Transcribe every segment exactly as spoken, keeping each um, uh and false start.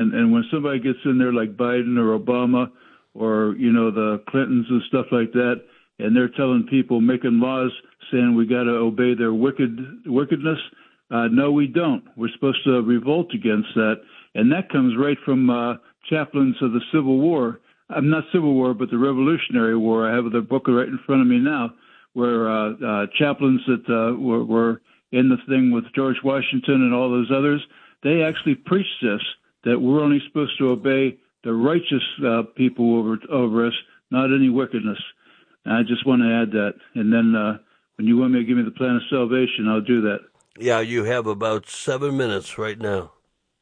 And, and when somebody gets in there like Biden or Obama or, you know, the Clintons and stuff like that, and they're telling people, making laws saying we got to obey their wicked wickedness, uh, no, we don't. We're supposed to revolt against that. And that comes right from uh, chaplains of the Civil War. I'm not Civil War, but the Revolutionary War. I have the book right in front of me now, where uh, uh, chaplains that uh, were, were in the thing with George Washington and all those others, they actually preached this, that we're only supposed to obey the righteous uh, people over over us, not any wickedness. And I just want to add that. And then uh, when you want me to give me the plan of salvation, I'll do that. Yeah, you have about seven minutes right now.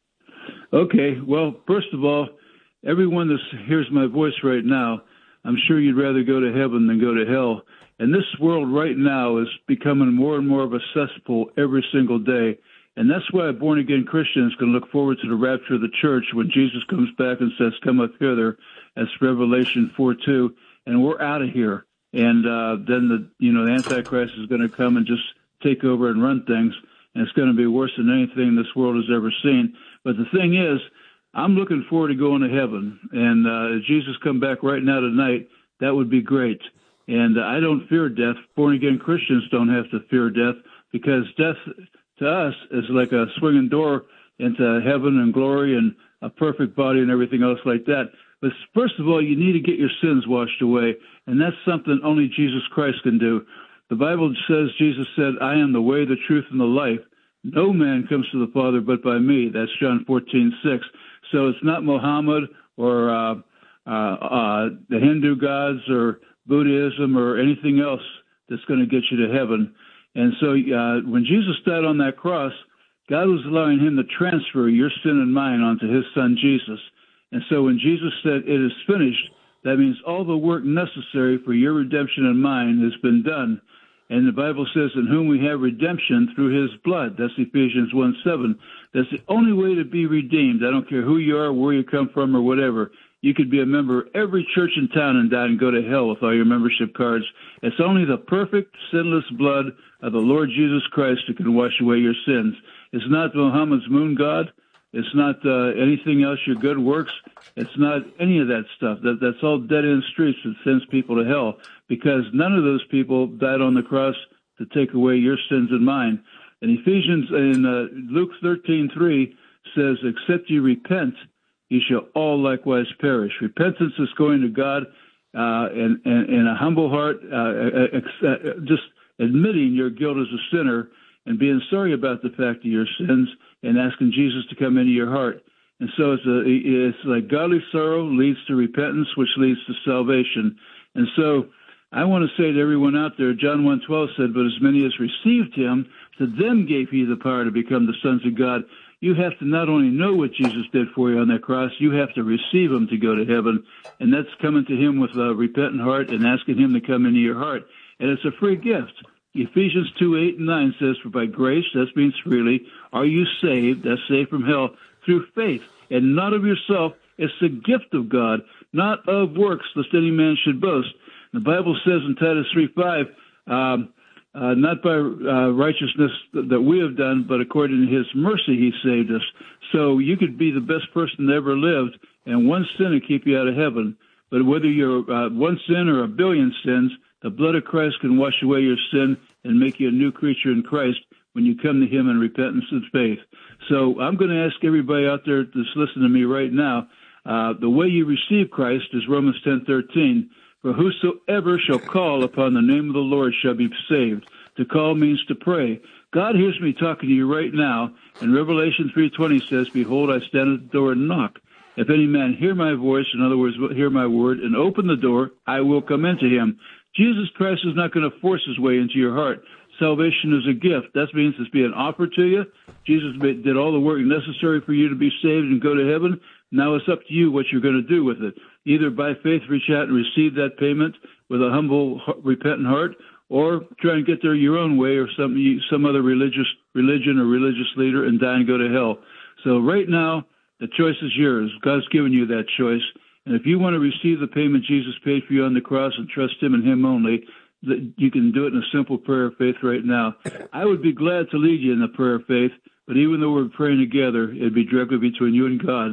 Okay. Well, first of all, everyone that hears my voice right now, I'm sure you'd rather go to heaven than go to hell. And this world right now is becoming more and more of a cesspool every single day. And that's why born-again Christians can look forward to the rapture of the church when Jesus comes back and says, come up hither, as Revelation four two, and we're out of here. And uh, then the you know the Antichrist is going to come and just take over and run things, and it's going to be worse than anything this world has ever seen. But the thing is, I'm looking forward to going to heaven, and uh, if Jesus come back right now tonight, that would be great. And uh, I don't fear death. Born-again Christians don't have to fear death, because death to us is like a swinging door into heaven and glory and a perfect body and everything else like that. But first of all, you need to get your sins washed away, and that's something only Jesus Christ can do. The Bible says, Jesus said, I am the way, the truth, and the life. No man comes to the Father but by me. That's John fourteen six. So it's not Muhammad or uh, uh, uh, the Hindu gods or Buddhism or anything else that's going to get you to heaven. And so uh, when Jesus died on that cross, God was allowing him to transfer your sin and mine onto his son Jesus. And so when Jesus said, it is finished, that means all the work necessary for your redemption and mine has been done. And the Bible says, in whom we have redemption through his blood. That's Ephesians one seven. That's the only way to be redeemed. I don't care who you are, where you come from, or whatever. You could be a member of every church in town and die and go to hell with all your membership cards. It's only the perfect, sinless blood of the Lord Jesus Christ that can wash away your sins. It's not Muhammad's moon god. It's not uh, anything else, your good works. It's not any of that stuff. That That's all dead-end streets that sends people to hell, because none of those people died on the cross to take away your sins and mine. And Ephesians, in uh, Luke thirteen three says, except you repent, you shall all likewise perish. Repentance is going to God uh, in, in, in a humble heart, uh, ex- just admitting your guilt as a sinner and being sorry about the fact of your sins and asking Jesus to come into your heart. And so it's, a, it's like godly sorrow leads to repentance, which leads to salvation. And so I want to say to everyone out there, John one twelve said, but as many as received him, to them gave he the power to become the sons of God. You have to not only know what Jesus did for you on that cross, you have to receive him to go to heaven. And that's coming to him with a repentant heart and asking him to come into your heart. And it's a free gift. Ephesians two, eight, and nine says, for by grace, that means freely, are you saved, that's saved from hell, through faith, and not of yourself. It's the gift of God, not of works, lest any man should boast. The Bible says in Titus three five, um, uh, not by uh, righteousness that we have done, but according to his mercy he saved us. So you could be the best person that ever lived, and one sin will keep you out of heaven. But whether you're uh, one sin or a billion sins, the blood of Christ can wash away your sin and make you a new creature in Christ when you come to him in repentance and faith. So I'm going to ask everybody out there that's listening to me right now, uh, the way you receive Christ is Romans ten thirteen. For whosoever shall call upon the name of the Lord shall be saved. To call means to pray. God hears me talking to you right now, and Revelation three twenty says, behold, I stand at the door and knock. If any man hear my voice, in other words, hear my word, and open the door, I will come into him. Jesus Christ is not going to force his way into your heart. Salvation is a gift. That means it's being offered to you. Jesus did all the work necessary for you to be saved and go to heaven. Now it's up to you what you're going to do with it. Either by faith reach out and receive that payment with a humble, repentant heart, or try and get there your own way or some some other religious religion or religious leader and die and go to hell. So right now, the choice is yours. God's given you that choice. And if you want to receive the payment Jesus paid for you on the cross and trust him and him only, you can do it in a simple prayer of faith right now. I would be glad to lead you in the prayer of faith, but even though we're praying together, it'd be directly between you and God.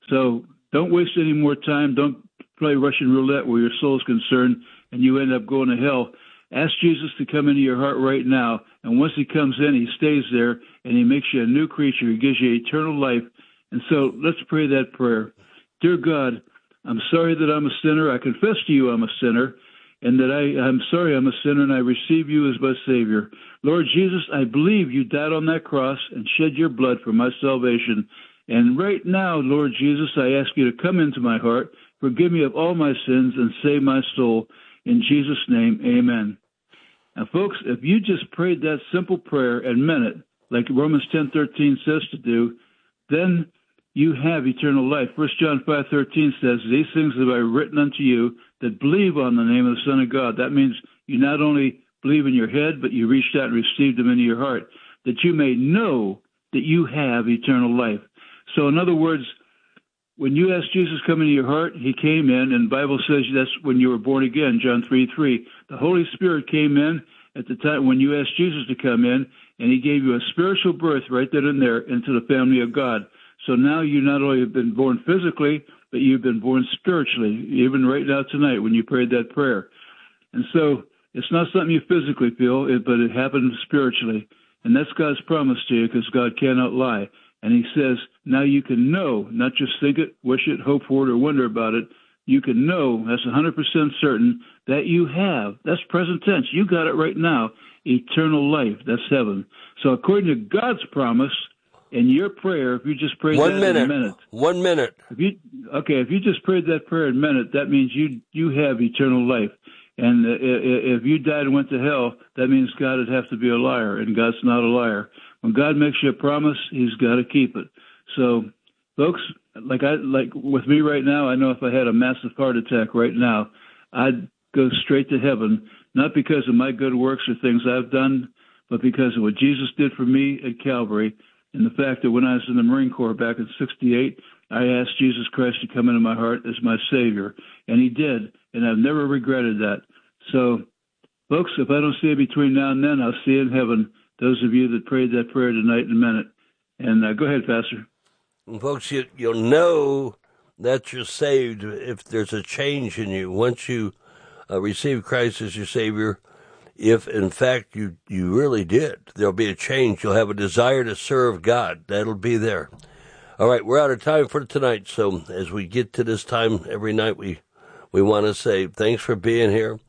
So don't waste any more time. Don't play Russian roulette where your soul's concerned and you end up going to hell. Ask Jesus to come into your heart right now, and once he comes in, he stays there, and he makes you a new creature. He gives you eternal life. And so let's pray that prayer. Dear God, I'm sorry that I'm a sinner. I confess to you I'm a sinner, and that I, I'm sorry I'm a sinner, and I receive you as my Savior. Lord Jesus, I believe you died on that cross and shed your blood for my salvation. And right now, Lord Jesus, I ask you to come into my heart, forgive me of all my sins, and save my soul. In Jesus' name, amen. Now, folks, if you just prayed that simple prayer and meant it, like Romans ten thirteen says to do, then you have eternal life. First John five thirteen says, these things have I written unto you that believe on the name of the Son of God. That means you not only believe in your head, but you reached out and received them into your heart, that you may know that you have eternal life. So in other words, when you asked Jesus to come into your heart, he came in, and the Bible says that's when you were born again, John three three. The Holy Spirit came in at the time when you asked Jesus to come in, and he gave you a spiritual birth right then and there into the family of God. So now you not only have been born physically, but you've been born spiritually, even right now tonight when you prayed that prayer. And so it's not something you physically feel, but it happened spiritually. And that's God's promise to you, because God cannot lie. And he says, now you can know, not just think it, wish it, hope for it, or wonder about it. You can know, that's one hundred percent certain, that you have, that's present tense, you got it right now, eternal life, that's heaven. So according to God's promise, in your prayer, if you just prayed One that minute. in a minute. One minute. If you, okay, if you just prayed that prayer in a minute, that means you you have eternal life. And uh, if you died and went to hell, that means God would have to be a liar, and God's not a liar. When God makes you a promise, he's got to keep it. So, folks, like I like with me right now, I know if I had a massive heart attack right now, I'd go straight to heaven, not because of my good works or things I've done, but because of what Jesus did for me at Calvary, and the fact that when I was in the Marine Corps back in sixty-eight, I asked Jesus Christ to come into my heart as my Savior, and he did, and I've never regretted that. So, folks, if I don't see you between now and then, I'll see you in heaven. Those of you that prayed that prayer tonight in a minute. And uh, go ahead, Pastor. And folks, you, you'll know that you're saved if there's a change in you. Once you uh, receive Christ as your Savior, if, in fact, you, you really did, there'll be a change. You'll have a desire to serve God. That'll be there. All right, we're out of time for tonight. So as we get to this time every night, we, we want to say thanks for being here.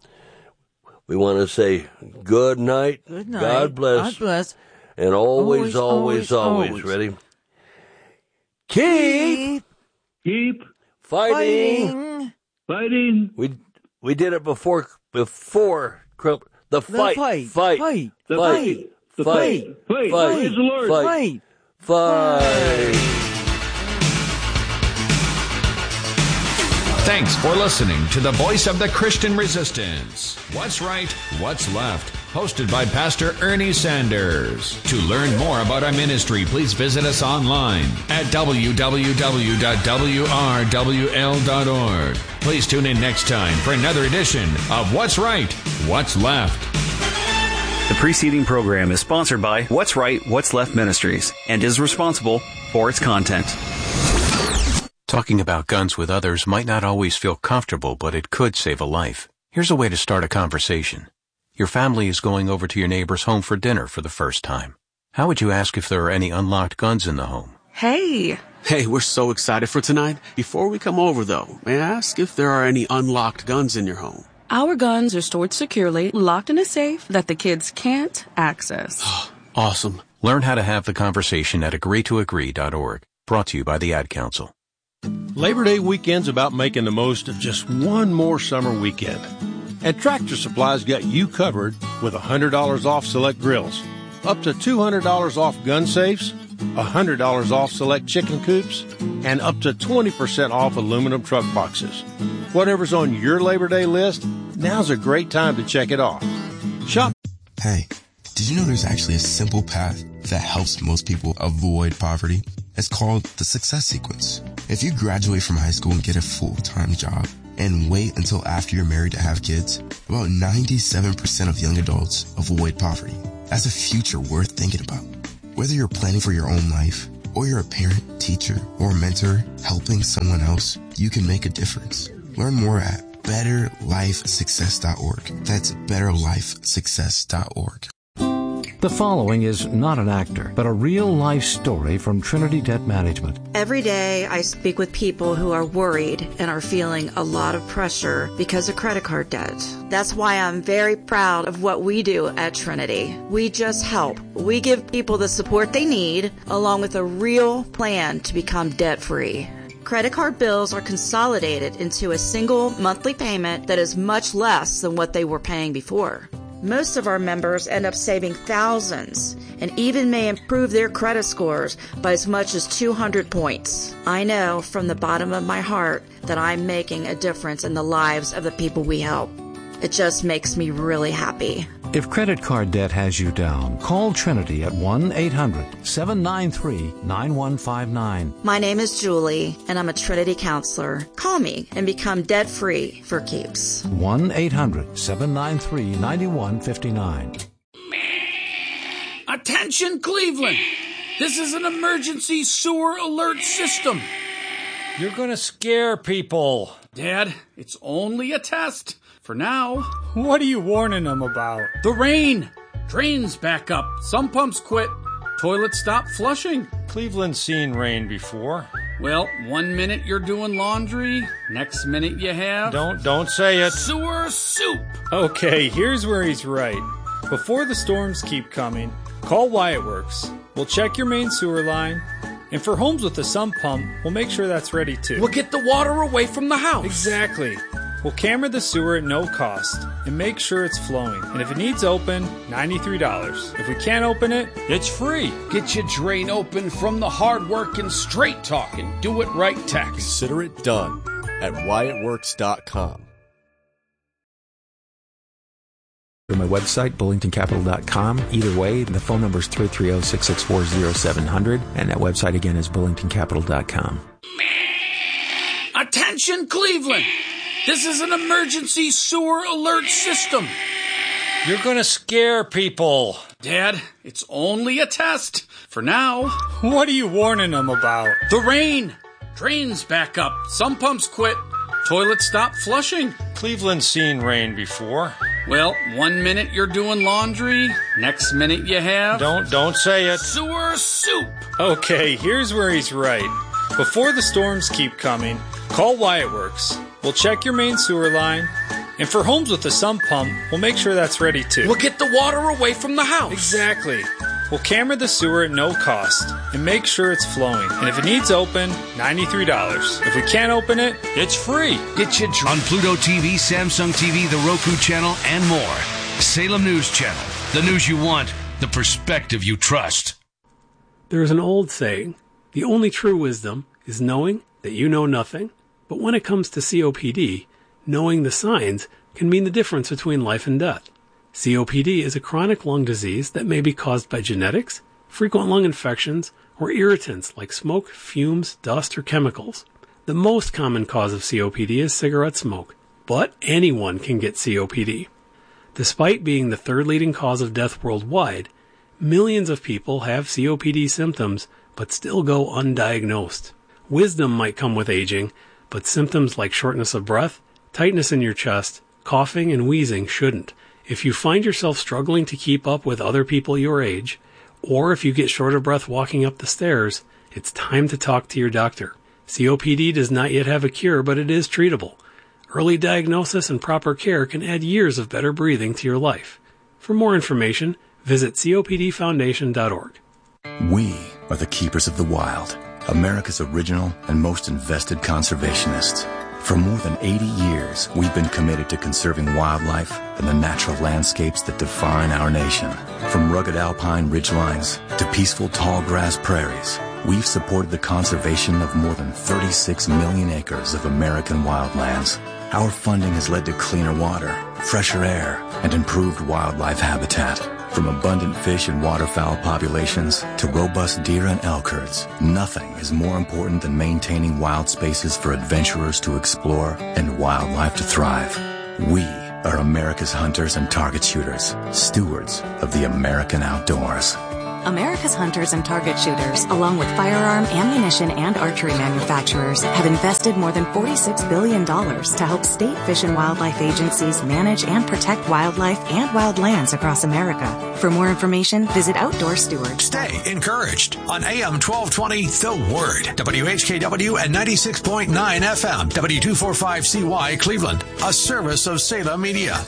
We want to say good night. Good night. God bless. God bless. And always, always, always, always, always. Ready? Keep, Keep fighting. Fighting. fighting. We we did it before. Before Crump. The fight. fight. Fight. Fight. The Fight. The Fight. fight. Fight. Fight. Praise the Lord. Fight. Fight. Fight. Thanks for listening to the Voice of the Christian Resistance. What's Right, What's Left? Hosted by Pastor Ernie Sanders. To learn more about our ministry, please visit us online at w w w dot w r w l dot org. Please tune in next time for another edition of What's Right, What's Left. The preceding program is sponsored by What's Right, What's Left Ministries and is responsible for its content. Talking about guns with others might not always feel comfortable, but it could save a life. Here's a way to start a conversation. Your family is going over to your neighbor's home for dinner for the first time. How would you ask if there are any unlocked guns in the home? Hey. Hey, we're so excited for tonight. Before we come over, though, may I ask if there are any unlocked guns in your home? Our guns are stored securely, locked in a safe that the kids can't access. Awesome. Learn how to have the conversation at agree to agree dot org. Brought to you by the Ad Council. Labor Day weekend's about making the most of just one more summer weekend. And Tractor Supply's got you covered with one hundred dollars off select grills, up to two hundred dollars off gun safes, one hundred dollars off select chicken coops, and up to twenty percent off aluminum truck boxes. Whatever's on your Labor Day list, now's a great time to check it off. Shop. Hey, did you know there's actually a simple path that helps most people avoid poverty? It's called the Success Sequence. If you graduate from high school and get a full-time job and wait until after you're married to have kids, about ninety-seven percent of young adults avoid poverty. That's a future worth thinking about. Whether you're planning for your own life or you're a parent, teacher, or mentor helping someone else, you can make a difference. Learn more at better life success dot org. That's better life success dot org. The following is not an actor, but a real-life story from Trinity Debt Management. Every day I speak with people who are worried and are feeling a lot of pressure because of credit card debt. That's why I'm very proud of what we do at Trinity. We just help. We give people the support they need, along with a real plan to become debt-free. Credit card bills are consolidated into a single monthly payment that is much less than what they were paying before. Most of our members end up saving thousands and even may improve their credit scores by as much as two hundred points. I know from the bottom of my heart that I'm making a difference in the lives of the people we help. It just makes me really happy. If credit card debt has you down, call Trinity at one eight hundred seven nine three nine one five nine. My name is Julie, and I'm a Trinity counselor. Call me and become debt-free for keeps. one eight hundred seven nine three nine one five nine. Attention, Cleveland! This is an emergency sewer alert system. You're going to scare people. Dad, it's only a test. For now. What are you warning them about? The rain. Drains back up. Some pumps quit. Toilets stop flushing. Cleveland's seen rain before. Well, one minute you're doing laundry, next minute you have... Don't, don't say it. Sewer soup. Okay, here's where he's right. Before the storms keep coming, call Wyatt Works. We'll check your main sewer line. And for homes with a sump pump, we'll make sure that's ready too. We'll get the water away from the house. Exactly. We'll camera the sewer at no cost and make sure it's flowing. And if it needs open, ninety-three dollars. If we can't open it, it's free. Get your drain open from the hard-working, straight-talking, do-it-right techs. Consider it done at Wyatt Works dot com. Or my website, bullington capital dot com. Either way, the phone number is three three zero, six six four, zero seven zero zero, and that website again is bullington capital dot com. Attention, Cleveland! This is an emergency sewer alert system. You're going to scare people. Dad, it's only a test. For now. What are you warning them about? The rain. Drains back up. Some pumps quit. Toilets stop flushing. Cleveland's seen rain before. Well, one minute you're doing laundry, next minute you have... Don't, don't say it. Sewer soup. Okay, here's where he's right. Before the storms keep coming, call Wyatt Works. We'll check your main sewer line. And for homes with a sump pump, we'll make sure that's ready too. We'll get the water away from the house. Exactly. We'll camera the sewer at no cost and make sure it's flowing. And if it needs open, ninety-three dollars. If we can't open it, it's free. Get your dr- On Pluto T V, Samsung T V, the Roku channel, and more. Salem News Channel. The news you want, the perspective you trust. There's an old saying, the only true wisdom is knowing that you know nothing. But when it comes to C O P D, knowing the signs can mean the difference between life and death. C O P D is a chronic lung disease that may be caused by genetics, frequent lung infections, or irritants like smoke, fumes, dust, or chemicals. The most common cause of C O P D is cigarette smoke, but anyone can get C O P D. Despite being the third leading cause of death worldwide, millions of people have C O P D symptoms but still go undiagnosed. Wisdom might come with aging, but symptoms like shortness of breath, tightness in your chest, coughing, and wheezing shouldn't. If you find yourself struggling to keep up with other people your age, or if you get short of breath walking up the stairs, it's time to talk to your doctor. C O P D does not yet have a cure, but it is treatable. Early diagnosis and proper care can add years of better breathing to your life. For more information, visit C O P D foundation dot org. We are the keepers of the wild, America's original and most invested conservationists. For more than eighty years, we've been committed to conserving wildlife and the natural landscapes that define our nation. From rugged alpine ridgelines to peaceful tall grass prairies, we've supported the conservation of more than thirty-six million acres of American wildlands. Our funding has led to cleaner water, fresher air, and improved wildlife habitat. From abundant fish and waterfowl populations to robust deer and elk herds, nothing is more important than maintaining wild spaces for adventurers to explore and wildlife to thrive. We are America's hunters and target shooters, stewards of the American outdoors. America's hunters and target shooters, along with firearm, ammunition, and archery manufacturers, have invested more than forty-six billion dollars to help state fish and wildlife agencies manage and protect wildlife and wild lands across America. For more information, visit Outdoor Steward. Stay encouraged on A M twelve twenty, The Word, W H K W and ninety-six point nine F M, W two forty-five C Y, Cleveland, a service of Salem Media.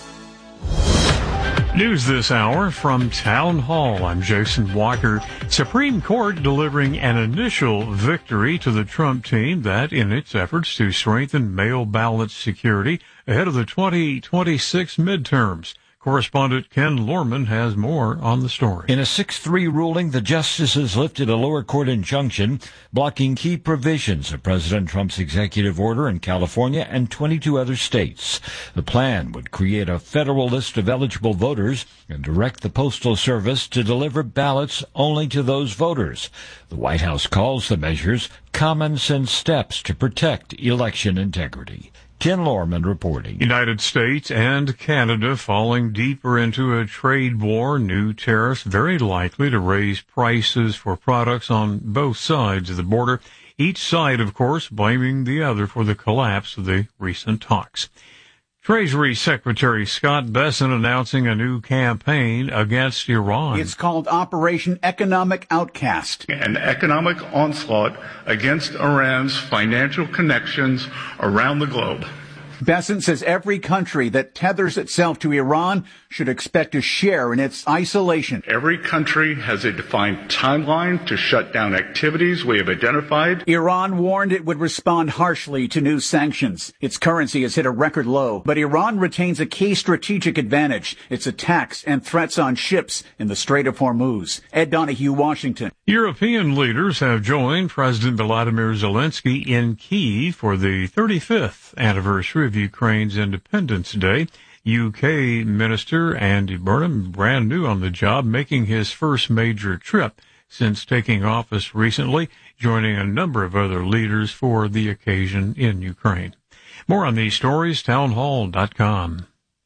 News this hour from Town Hall. I'm Jason Walker. Supreme Court delivering an initial victory to the Trump team that, in its efforts to strengthen mail ballot security ahead of the twenty twenty-six midterms. Correspondent Ken Lorman has more on the story. In a six three ruling, the justices lifted a lower court injunction blocking key provisions of President Trump's executive order in California and twenty-two other states. The plan would create a federal list of eligible voters and direct the Postal Service to deliver ballots only to those voters. The White House calls the measures common sense steps to protect election integrity. Ken Lorman reporting. United States and Canada falling deeper into a trade war. New tariffs very likely to raise prices for products on both sides of the border. Each side, of course, blaming the other for the collapse of the recent talks. Treasury Secretary Scott Bessent announcing a new campaign against Iran. It's called Operation Economic Outcast. An economic onslaught against Iran's financial connections around the globe. Bessent says every country that tethers itself to Iran should expect a share in its isolation. Every country has a defined timeline to shut down activities we have identified. Iran warned it would respond harshly to new sanctions. Its currency has hit a record low, but Iran retains a key strategic advantage: its attacks and threats on ships in the Strait of Hormuz. Ed Donahue, Washington. European leaders have joined President Volodymyr Zelensky in Kyiv for the thirty-fifth anniversary of Ukraine's Independence Day. U K Minister Andy Burnham, brand new on the job, making his first major trip since taking office recently, joining a number of other leaders for the occasion in Ukraine. More on these stories, townhall dot com.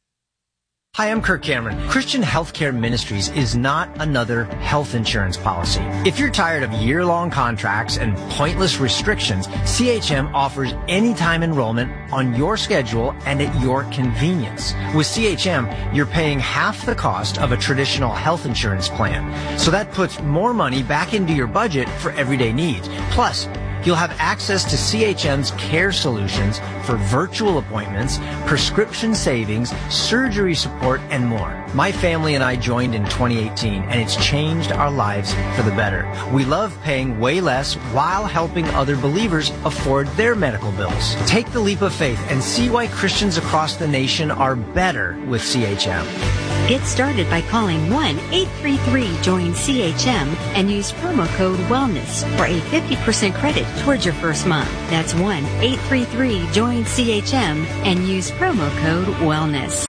Hi, I'm Kirk Cameron. Christian Healthcare Ministries is not another health insurance policy. If you're tired of year-long contracts and pointless restrictions, C H M offers anytime enrollment on your schedule and at your convenience. With C H M, you're paying half the cost of a traditional health insurance plan. So that puts more money back into your budget for everyday needs. Plus, you'll have access to C H M's care solutions for virtual appointments, prescription savings, surgery support, and more. My family and I joined in twenty eighteen, and it's changed our lives for the better. We love paying way less while helping other believers afford their medical bills. Take the leap of faith and see why Christians across the nation are better with C H M. Get started by calling one eight three three join C H M and use promo code WELLNESS for a fifty percent credit towards your first month. That's one eight three three join C H M and use promo code WELLNESS.